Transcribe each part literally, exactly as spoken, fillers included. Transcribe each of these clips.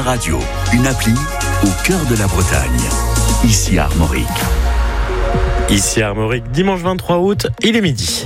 radio, une appli au cœur de la Bretagne. Ici Armorique. Ici Armorique, dimanche vingt-trois août, il est midi.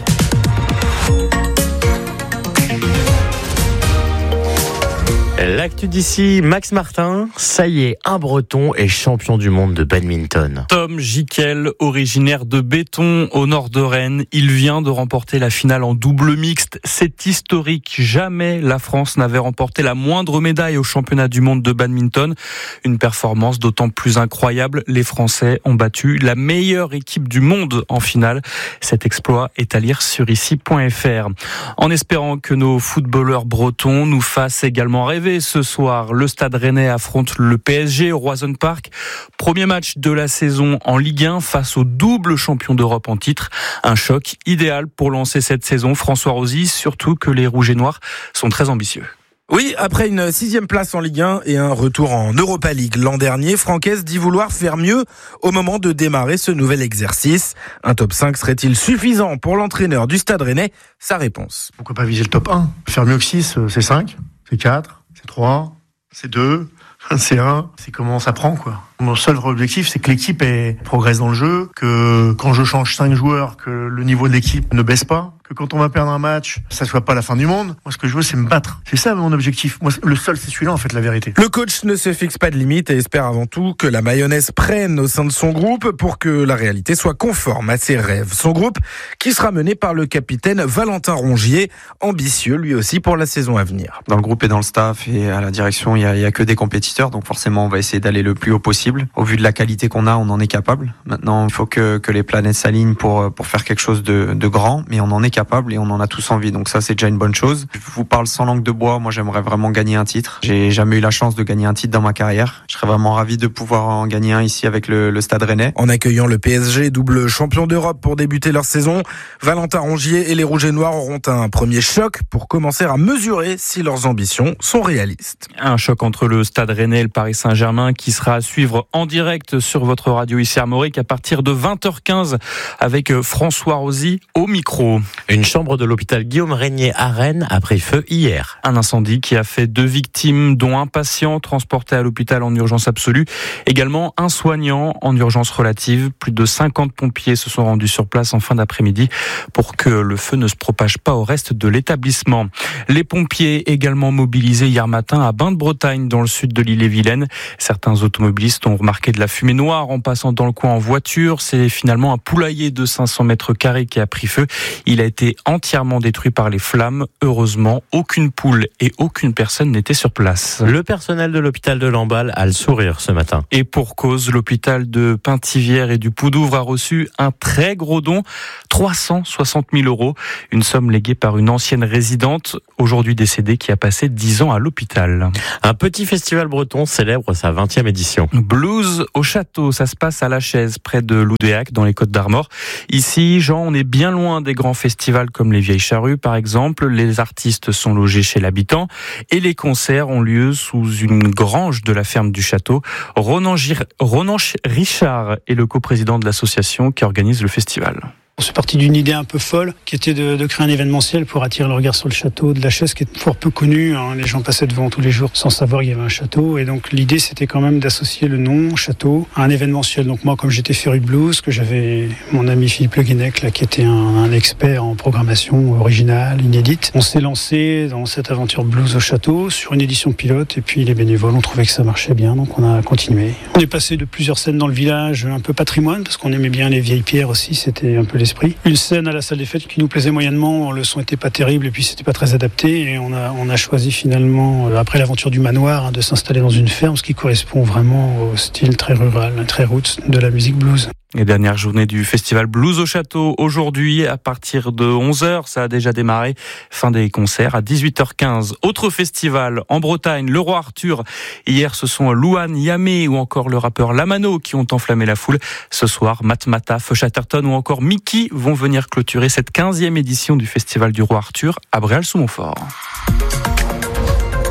L'actu d'ici, Max Martin, ça y est, un Breton est champion du monde de badminton. Tom Gickel, originaire de Béton, au nord de Rennes, il vient de remporter la finale en double mixte. C'est historique, jamais la France n'avait remporté la moindre médaille au championnat du monde de badminton. Une performance d'autant plus incroyable, les Français ont battu la meilleure équipe du monde en finale. Cet exploit est à lire sur ici point f r. En espérant que nos footballeurs bretons nous fassent également rêver, ce soir, le Stade Rennais affronte le P S G au Roazhon Park. Premier match de la saison en Ligue un face au double champion d'Europe en titre. Un choc idéal pour lancer cette saison. François Rosy, surtout que les Rouges et Noirs sont très ambitieux. Oui, après une sixième place en Ligue un et un retour en Europa League l'an dernier, Francaise dit vouloir faire mieux au moment de démarrer ce nouvel exercice. Un top cinq serait-il suffisant pour l'entraîneur du Stade Rennais ? Sa réponse. Pourquoi pas viser le top un ? Faire mieux que six, c'est cinq, c'est quatre. C'est trois, c'est deux, c'est un, c'est comment ça prend, quoi. Mon seul objectif, c'est que l'équipe est, progresse dans le jeu, que quand je change cinq joueurs, que le niveau de l'équipe ne baisse pas, que quand on va perdre un match, ça soit pas la fin du monde. Moi, ce que je veux, c'est me battre. C'est ça mon objectif. Moi, le seul, c'est celui-là, en fait, la vérité. Le coach ne se fixe pas de limite et espère avant tout que la mayonnaise prenne au sein de son groupe pour que la réalité soit conforme à ses rêves. Son groupe qui sera mené par le capitaine Valentin Rongier, ambitieux lui aussi pour la saison à venir. Dans le groupe et dans le staff et à la direction, il y a, il y a que des compétiteurs, donc forcément, on va essayer d'aller le plus haut possible. Au vu de la qualité qu'on a, on en est capable. Maintenant, il faut que, que les planètes s'alignent pour, pour faire quelque chose de, de grand, mais on en est capable et on en a tous envie. Donc ça, c'est déjà une bonne chose. Je vous parle sans langue de bois. Moi, j'aimerais vraiment gagner un titre. J'ai jamais eu la chance de gagner un titre dans ma carrière. Je serais vraiment ravi de pouvoir en gagner un ici avec le, le Stade Rennais. En accueillant le P S G, double champion d'Europe pour débuter leur saison, Valentin Rongier et les Rouges et Noirs auront un premier choc pour commencer à mesurer si leurs ambitions sont réalistes. Un choc entre le Stade Rennais et le Paris Saint-Germain qui sera à suivre en direct sur votre radio ici Armorique à partir de vingt heures quinze avec François Rosy au micro. Une chambre de l'hôpital Guillaume Régnier à Rennes a pris feu hier. Un incendie qui a fait deux victimes, dont un patient transporté à l'hôpital en urgence absolue. Également un soignant en urgence relative. Plus de cinquante pompiers se sont rendus sur place en fin d'après-midi pour que le feu ne se propage pas au reste de l'établissement. Les pompiers également mobilisés hier matin à Bain-de-Bretagne dans le sud de l'île-et-Vilaine. Certains automobilistes ont remarqué de la fumée noire en passant dans le coin en voiture. C'est finalement un poulailler de cinq cents mètres carrés qui a pris feu. Il a été entièrement détruit par les flammes. Heureusement, aucune poule et aucune personne n'était sur place. Le personnel de l'hôpital de Lamballe a le sourire ce matin. Et pour cause, l'hôpital de Pithiviers et du Poudouvre a reçu un très gros don, trois cent soixante mille euros. Une somme léguée par une ancienne résidente, aujourd'hui décédée, qui a passé dix ans à l'hôpital. Un petit festival breton célèbre sa vingtième édition. Blues au château, ça se passe à La Chaise, près de Loudéac, dans les Côtes d'Armor. Ici, Jean, on est bien loin des grands festivals comme les Vieilles Charrues, par exemple. Les artistes sont logés chez l'habitant et les concerts ont lieu sous une grange de la ferme du château. Ronan, Gir... Ronan Richard est le coprésident de l'association qui organise le festival. C'est parti d'une idée un peu folle qui était de, de créer un événementiel pour attirer le regard sur le château de La Chaise qui est fort peu connu. Hein. Les gens passaient devant tous les jours sans savoir qu'il y avait un château. Et donc l'idée c'était quand même d'associer le nom château à un événementiel. Donc moi comme j'étais féru de blues, que j'avais mon ami Philippe Le Guenec là, qui était un, un expert en programmation originale, inédite, on s'est lancé dans cette aventure blues au château sur une édition pilote. Et puis les bénévoles ont trouvé que ça marchait bien, donc on a continué. On est passé de plusieurs scènes dans le village, un peu patrimoine, parce qu'on aimait bien les vieilles pierres aussi, c'était un peu l'esprit. Une scène à la salle des fêtes qui nous plaisait moyennement, le son était pas terrible et puis c'était pas très adapté et on a, on a choisi finalement, après l'aventure du manoir, hein, de s'installer dans une ferme, ce qui correspond vraiment au style très rural, très roots de la musique blues. Les dernières journées du festival Blues au Château, aujourd'hui à partir de onze heures, ça a déjà démarré, fin des concerts à dix-huit heures quinze. Autre festival en Bretagne, le Roi Arthur. Hier, ce sont Louane, Yamé ou encore le rappeur Lamano qui ont enflammé la foule. Ce soir, Matmata, Feu Chatterton ou encore Mickey vont venir clôturer cette quinzième édition du festival du Roi Arthur à Bréal-sous-Montfort.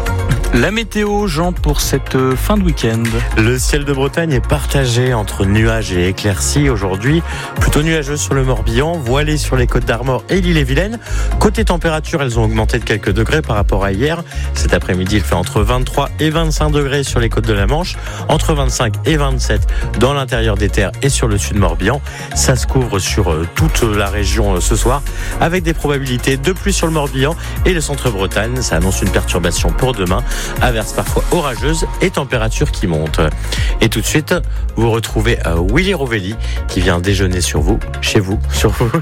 La météo, Jean, pour cette fin de week-end. Le ciel de Bretagne est partagé entre nuages et éclaircies aujourd'hui. Plutôt nuageux sur le Morbihan, voilé sur les côtes d'Armor et l'Ille-et-Vilaine. Côté température, elles ont augmenté de quelques degrés par rapport à hier. Cet après-midi, il fait entre vingt-trois et vingt-cinq degrés sur les côtes de la Manche, entre vingt-cinq et vingt-sept dans l'intérieur des terres et sur le sud Morbihan. Ça se couvre sur toute la région ce soir, avec des probabilités de pluie sur le Morbihan et le centre-Bretagne. Ça annonce une perturbation pour demain. Averses parfois orageuses et températures qui montent. Et tout de suite, vous retrouvez euh, Willy Rovelli qui vient déjeuner sur vous, chez vous, sur vous.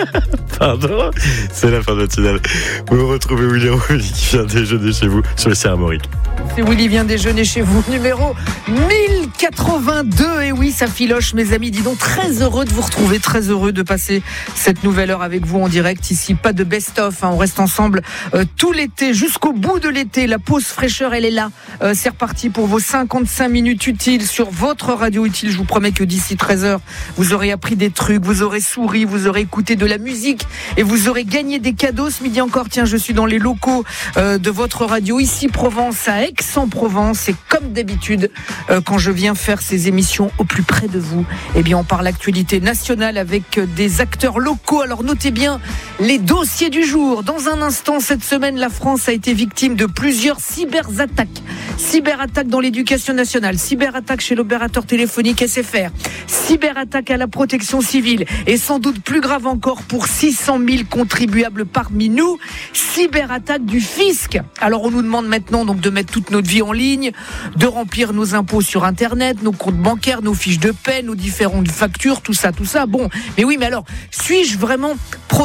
Pardon, c'est la fin de matinale. Vous retrouvez Willy Rovelli qui vient déjeuner chez vous sur le C R Mauric. C'est Willy vient déjeuner chez vous, numéro mille quatre-vingt-deux. Et oui, ça filoche, mes amis. Dis donc, très heureux de vous retrouver, très heureux de passer cette nouvelle heure avec vous en direct. Ici, pas de best-of, hein. On reste ensemble euh, tout l'été, jusqu'au bout de l'été. La pause fraîcheur, elle est là. Euh, c'est reparti pour vos cinquante-cinq minutes utiles sur votre radio utile. Je vous promets que d'ici treize heures, vous aurez appris des trucs, vous aurez souri, vous aurez écouté de la musique et vous aurez gagné des cadeaux. Ce midi encore, tiens, je suis dans les locaux euh, de votre radio, ici Provence, à Aix-en-Provence. Et comme d'habitude, euh, quand je viens faire ces émissions au plus près de vous, eh bien, on parle actualité nationale avec des acteurs locaux. Alors notez bien les dossiers du jour. Dans un instant, cette semaine, la France a été victime de plusieurs cyberattaques. Cyberattaque dans l'éducation nationale, cyberattaque chez l'opérateur téléphonique S F R, cyberattaque à la protection civile et sans doute plus grave encore pour six cent mille contribuables parmi nous, cyberattaque du fisc. Alors on nous demande maintenant donc de mettre toute notre vie en ligne, de remplir nos impôts sur Internet, nos comptes bancaires, nos fiches de paie, nos différentes factures, tout ça, tout ça. Bon, mais oui, mais alors, suis-je vraiment protégé ?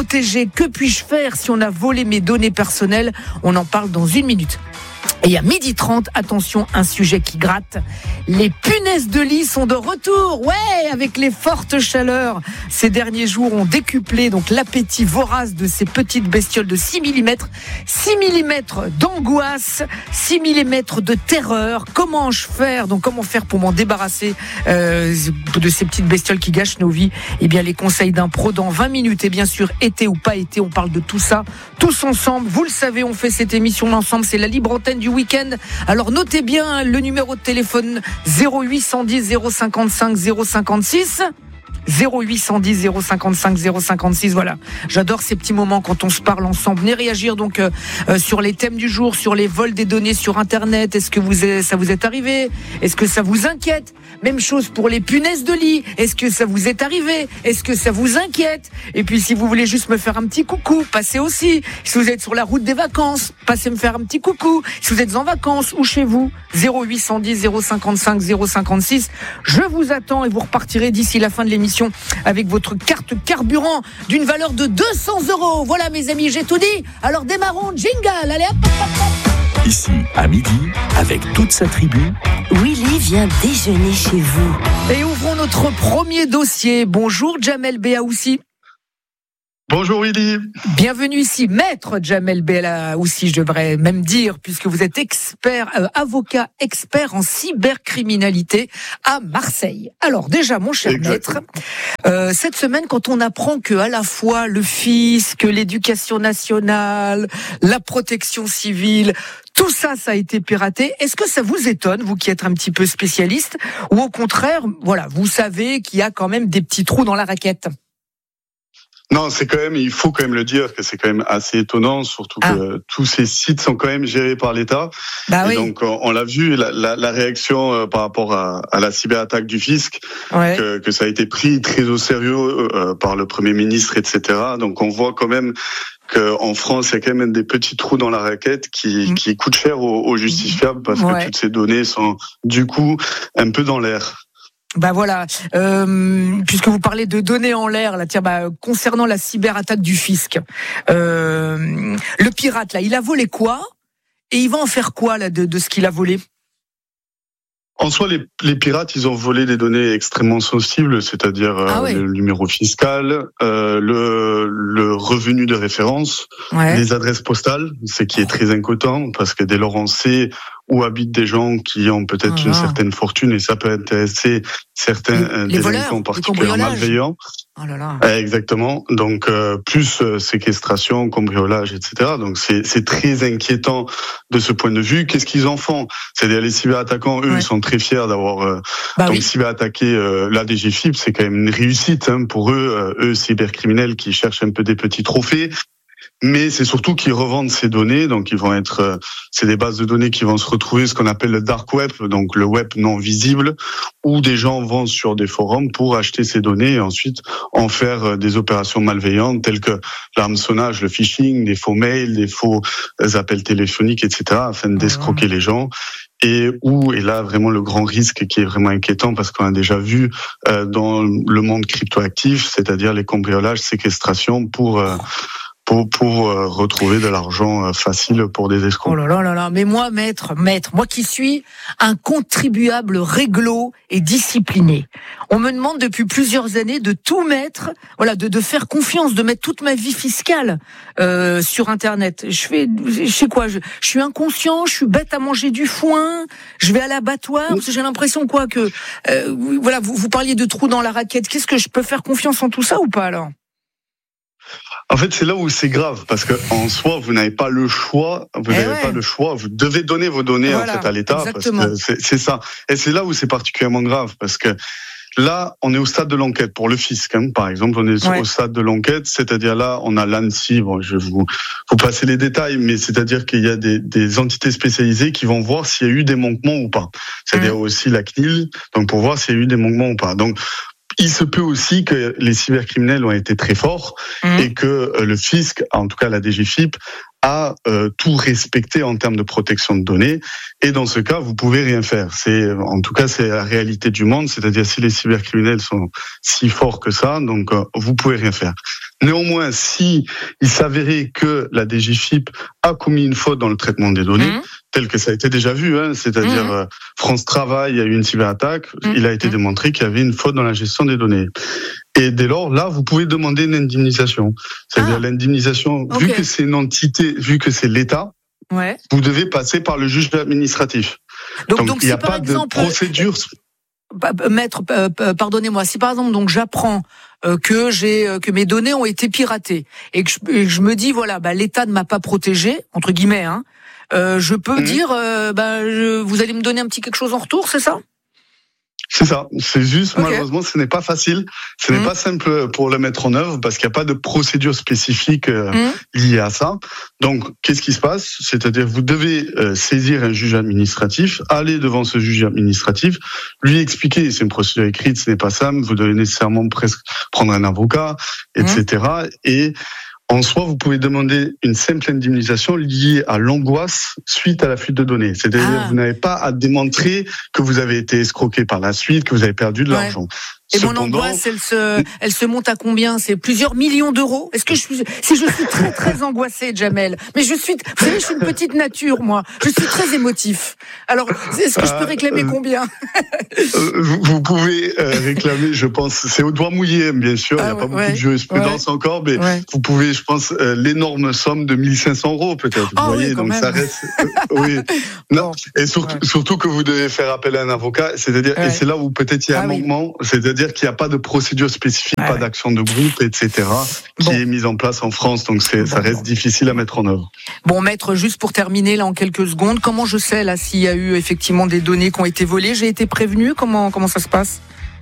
Que puis-je faire si on a volé mes données personnelles ? On en parle dans une minute. Et à midi trente, attention, un sujet qui gratte. Les punaises de lit sont de retour. Ouais, avec les fortes chaleurs. Ces derniers jours ont décuplé donc l'appétit vorace de ces petites bestioles de six millimètres. six millimètres d'angoisse, six millimètres de terreur. Comment je faire Donc comment faire pour m'en débarrasser euh, de ces petites bestioles qui gâchent nos vies ? Eh bien, les conseils d'un pro dans vingt minutes. Et bien sûr, été ou pas été, on parle de tout ça. Tous ensemble, vous le savez, on fait cette émission ensemble. C'est la libre antenne du week-end. Alors notez bien le numéro de téléphone zéro huit cent dix zéro cinquante-cinq zéro cinquante-six. zéro huit cent dix zéro cinquante-cinq zéro cinquante-six. Voilà, j'adore ces petits moments quand on se parle ensemble. Venez réagir donc euh, euh, sur les thèmes du jour, sur les vols des données sur Internet. Est-ce que vous est, ça vous est arrivé ? Est-ce que ça vous inquiète ? Même chose pour les punaises de lit. Est-ce que ça vous est arrivé ? Est-ce que ça vous inquiète ? Et puis si vous voulez juste me faire un petit coucou, passez aussi. Si vous êtes sur la route des vacances, passez me faire un petit coucou. Si vous êtes en vacances ou chez vous, zéro huit cent dix zéro cinquante-cinq zéro cinquante-six. Je vous attends et vous repartirez d'ici la fin de l'émission avec votre carte carburant d'une valeur de deux cents euros. Voilà mes amis, j'ai tout dit. Alors démarrons, jingle, allez hop, hop, hop. Ici, à midi, avec toute sa tribu, Willy vient déjeuner chez vous. Et ouvrons notre premier dossier. Bonjour Jamel Beaoussi. Bonjour Willy. Bienvenue ici, maître Jamel Beaoussi, je devrais même dire, puisque vous êtes expert, euh, avocat expert en cybercriminalité à Marseille. Alors déjà, mon cher Exactement. maître, euh, cette semaine, quand on apprend que à la fois le fisc, l'éducation nationale, la protection civile, tout ça, ça a été piraté. Est-ce que ça vous étonne, vous qui êtes un petit peu spécialiste, ou au contraire, voilà, vous savez qu'il y a quand même des petits trous dans la raquette ? Non, c'est quand même, il faut quand même le dire que c'est quand même assez étonnant, surtout ah. que tous ces sites sont quand même gérés par l'État. Bah oui. Et donc, on, on l'a vu, la, la, la réaction euh, par rapport à, à la cyberattaque du fisc, ouais. que, que ça a été pris très au sérieux euh, par le Premier ministre, et cetera. Donc, on voit quand même qu'en France, il y a quand même des petits trous dans la raquette qui, mmh. qui coûtent cher aux, aux justifiables parce ouais. que toutes ces données sont, du coup, un peu dans l'air. Bah voilà, euh, puisque vous parlez de données en l'air, là, tiens, bah, concernant la cyberattaque du fisc, euh, le pirate là, il a volé quoi ? Et il va en faire quoi là de, de ce qu'il a volé ? En soi, les, les pirates, ils ont volé des données extrêmement sensibles, c'est-à-dire euh, ah ouais. le numéro fiscal, euh, le, le revenu de référence, ouais. les adresses postales, ce qui est très inquiétant, parce que dès lors on sait où habitent des gens qui ont peut-être ah, une certaine fortune et ça peut intéresser certains les, les délinquants particulièrement malveillants. Oh là là. Euh, exactement. Donc euh, plus euh, séquestration, cambriolage, et cetera. Donc c'est c'est très inquiétant de ce point de vue. Qu'est-ce qu'ils en font ? C'est-à-dire les cyberattaquants, eux, ouais. ils sont très fiers d'avoir euh, bah donc oui. cyberattaqué euh, la D G F I P. C'est quand même une réussite hein, pour eux, euh, eux cybercriminels qui cherchent un peu des petits trophées. Mais c'est surtout qu'ils revendent ces données, donc ils vont être, euh, c'est des bases de données qui vont se retrouver, ce qu'on appelle le dark web, donc le web non visible, où des gens vont sur des forums pour acheter ces données et ensuite en faire euh, des opérations malveillantes telles que l'hameçonnage, le phishing, des faux mails, des faux euh, appels téléphoniques, et cetera, afin d'escroquer les gens. Et où est là vraiment le grand risque qui est vraiment inquiétant parce qu'on a déjà vu euh, dans le monde cryptoactif, c'est-à-dire les cambriolages, séquestrations pour euh, Pour, pour euh, retrouver de l'argent euh, facile pour des escrocs. Oh là là là là, mais moi, maître, maître, moi qui suis un contribuable réglo et discipliné, on me demande depuis plusieurs années de tout mettre, voilà, de, de faire confiance, de mettre toute ma vie fiscale euh, sur Internet. Je fais, je sais quoi, je, je suis inconscient, je suis bête à manger du foin, je vais à l'abattoir, parce que j'ai l'impression quoi que, euh, voilà, vous, vous parliez de trous dans la raquette. Qu'est-ce que je peux faire confiance en tout ça ou pas alors ? En fait, c'est là où c'est grave, parce que en soi, vous n'avez pas le choix. Vous eh n'avez ouais. pas le choix. Vous devez donner vos données voilà, en fait à l'État, exactement. Parce que c'est, c'est ça. Et c'est là où c'est particulièrement grave, parce que là, on est au stade de l'enquête pour le fisc. Hein, par exemple, on est ouais. au stade de l'enquête, c'est-à-dire là, on a l'ANSSI. Bon, je vais vous, vous passer les détails, mais c'est-à-dire qu'il y a des, des entités spécialisées qui vont voir s'il y a eu des manquements ou pas. C'est-à-dire mmh. aussi la C N I L, donc pour voir s'il y a eu des manquements ou pas. Donc il se peut aussi que les cybercriminels ont été très forts mmh. et que le fisc, en tout cas la D G F I P, a euh, tout respecté en termes de protection de données. Et dans ce cas, vous pouvez rien faire. C'est, en tout cas, c'est la réalité du monde. C'est-à-dire si les cybercriminels sont si forts que ça, donc euh, vous pouvez rien faire. Néanmoins, si il s'avérait que la D G F I P a commis une faute dans le traitement des données, mmh. tel que ça a été déjà vu, hein, c'est-à-dire mmh. euh, France Travail a eu une cyberattaque, mmh. il a été démontré qu'il y avait une faute dans la gestion des données. Et dès lors, là, vous pouvez demander une indemnisation. C'est-à-dire ah. l'indemnisation, okay. vu que c'est une entité, vu que c'est l'État, ouais. vous devez passer par le juge administratif. Donc, donc, donc il n'y a pas exemple, de procédure. Maître, euh, pardonnez-moi, si par exemple donc j'apprends euh, que j'ai euh, que mes données ont été piratées et que je, et que je me dis voilà, bah l'État ne m'a pas protégé entre guillemets, hein, euh, je peux mmh. dire euh, bah je, vous allez me donner un petit quelque chose en retour, c'est ça ? C'est ça, c'est juste okay. malheureusement ce n'est pas facile, ce mmh. n'est pas simple pour le mettre en œuvre parce qu'il n'y a pas de procédure spécifique euh, mmh. liée à ça. Donc qu'est-ce qui se passe ? C'est-à-dire vous devez euh, saisir un juge administratif, aller devant ce juge administratif, lui expliquer, c'est une procédure écrite, ce n'est pas simple, vous devez nécessairement presque prendre un avocat, et cetera. Mmh. Et en soi, vous pouvez demander une simple indemnisation liée à l'angoisse suite à la fuite de données. C'est-à-dire que ah. vous n'avez pas à démontrer que vous avez été escroqué par la suite, que vous avez perdu de ouais. l'argent. Et Cependant, mon angoisse, elle se, elle se monte à combien ? C'est plusieurs millions d'euros ? Est-ce que je suis, si je suis très très angoissée, Jamel, mais je suis, vous savez, je suis une petite nature, moi. Je suis très émotif. Alors, est-ce que je peux réclamer combien ? vous, vous pouvez euh, réclamer, je pense, c'est au doigt mouillé, bien sûr. Ah, il n'y a pas ouais, beaucoup de jurisprudence ouais, encore, mais ouais. vous pouvez, je pense, euh, l'énorme somme de mille cinq cents euros peut-être. Oh, vous voyez, oui, donc même. ça reste. Euh, oui. Non. Bon. Et surtout, ouais. surtout que vous devez faire appel à un avocat. C'est-à-dire, ouais. et c'est là où peut-être il y a ah, un oui. manquement. C'est-à-dire qu'il n'y a pas de procédure spécifique, ouais, pas ouais. d'action de groupe, et cetera, qui bon. est mise en place en France. Donc c'est, bon, ça reste bon. difficile à mettre en œuvre. Bon, maître, juste pour terminer là en quelques secondes, comment je sais là s'il y a eu effectivement des données qui ont été volées ? J'ai été prévenu. Comment comment ça se passe ?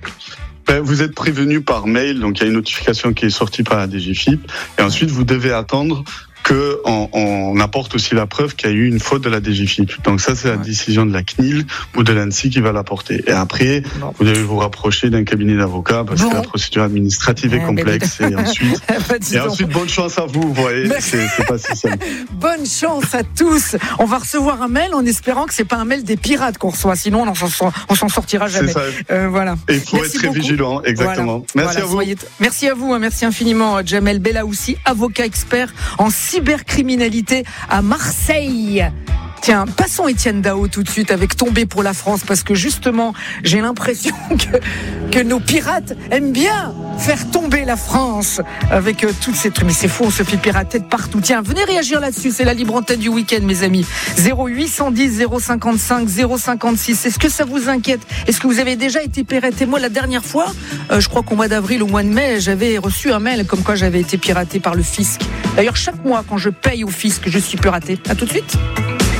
Ben, vous êtes prévenu par mail, donc il y a une notification qui est sortie par la D G F I P, et ensuite vous devez attendre que on, on apporte aussi la preuve qu'il y a eu une faute de la D G F I P. Donc ça, c'est la ouais. décision de la C N I L ou de l'ANSSI qui va l'apporter. Et après, non. vous devez vous rapprocher d'un cabinet d'avocats parce bon. que la procédure administrative est complexe. Et ensuite, et ensuite, bonne chance à vous. Vous voyez, c'est, c'est pas si simple. Bonne chance à tous. On va recevoir un mail en espérant que c'est pas un mail des pirates qu'on reçoit. Sinon, on s'en, on s'en sortira jamais. Euh, voilà. Et il faut merci être très beaucoup. vigilant. Exactement. Voilà. Merci voilà, à vous. Soyez... Merci à vous. Merci infiniment, Jamel Bellaoussi, avocat expert en cybercriminalité à Marseille. Tiens, passons Étienne Dao tout de suite avec Tomber pour la France, parce que justement, j'ai l'impression que, que nos pirates aiment bien faire tomber la France avec euh, toutes ces trucs. Mais c'est fou, on se fait pirater de partout. Tiens, venez réagir là-dessus, c'est la libre antenne du week-end, mes amis. zéro huit cent dix zéro cinquante-cinq zéro cinquante-six. Est-ce que ça vous inquiète? Est-ce que vous avez déjà été piraté? Moi, la dernière fois, euh, je crois qu'au mois d'avril, au mois de mai, j'avais reçu un mail comme quoi j'avais été piraté par le fisc. D'ailleurs, chaque mois, quand je paye au fisc, je suis piraté. À tout de suite.